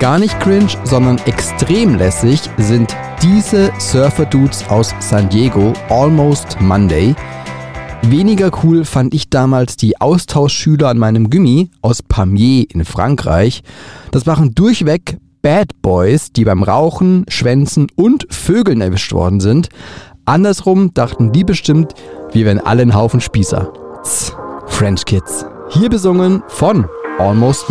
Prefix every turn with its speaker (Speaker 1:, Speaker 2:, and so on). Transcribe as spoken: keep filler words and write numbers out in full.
Speaker 1: Gar nicht cringe, sondern extrem lässig sind diese Surfer-Dudes aus San Diego, Almost Monday. Weniger cool fand ich damals die Austauschschüler an meinem Gymi aus Pamiers in Frankreich. Das waren durchweg Bad Boys, die beim Rauchen, Schwänzen und Vögeln erwischt worden sind. Andersrum dachten die bestimmt, wir wären alle ein Haufen Spießer. Tss, French Kids. Hier besungen von Almost